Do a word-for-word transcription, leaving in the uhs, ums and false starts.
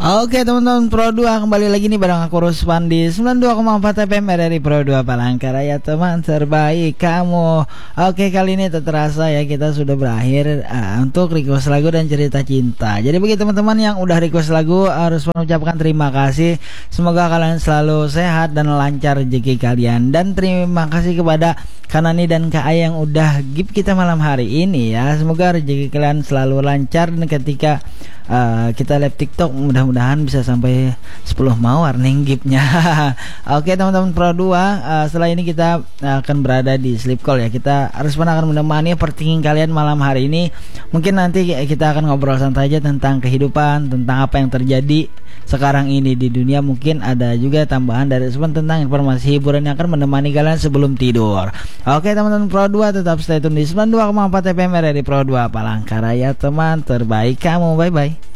Oke teman-teman Pro dua, kembali lagi nih bareng aku Ruspan di sembilan puluh dua koma empat F M R R I Pro dua Palangkaraya, teman terbaik kamu. Oke, kali ini tak terasa ya kita sudah berakhir uh, untuk request lagu dan cerita cinta. Jadi bagi teman-teman yang udah request lagu, harus mengucapkan terima kasih. Semoga kalian selalu sehat dan lancar rezeki kalian. Dan terima kasih kepada Kanani dan Kak Ai yang udah gift kita malam hari ini ya. Semoga rezeki kalian selalu lancar, dan ketika Uh, kita live TikTok mudah-mudahan bisa sampai sepuluh mau warning giftnya. Oke teman-teman Pro dua, uh, setelah ini kita akan berada di sleep call ya. Kita harus pernah akan menemani pertingin kalian malam hari ini. Mungkin nanti kita akan ngobrol santai aja tentang kehidupan, tentang apa yang terjadi sekarang ini di dunia. Mungkin ada juga tambahan dari Ruspan tentang informasi hiburan yang akan menemani kalian sebelum tidur. Oke teman-teman Pro dua, tetap stay tune di sembilan puluh dua koma empat F M R R I Pro dua Palangkaraya, teman terbaik kamu. Bye bye.